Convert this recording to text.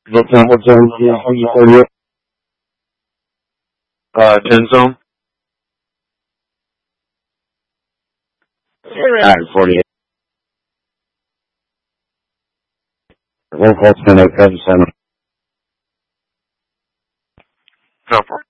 What's everything for you? 10 zone. Alright, 48. Roll call 10 0 7. Go for it.